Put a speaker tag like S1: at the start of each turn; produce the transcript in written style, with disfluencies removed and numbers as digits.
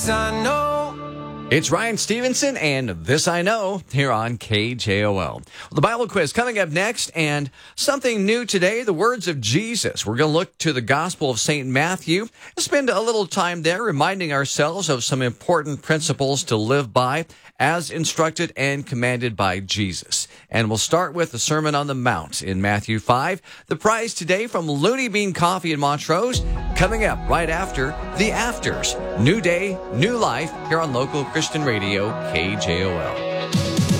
S1: This I know.
S2: It's Ryan Stevenson and This I Know here on KJOL. The Bible quiz coming up next, and something new today, the words of Jesus. We're going to look to the Gospel of St. Matthew, spend a little time there reminding ourselves of some important principles to live by as instructed and commanded by Jesus. And we'll start with the Sermon on the Mount in Matthew 5. The prize today from Looney Bean Coffee in Montrose, coming up right after The Afters. New day, new life here on local Christian radio, KJOL.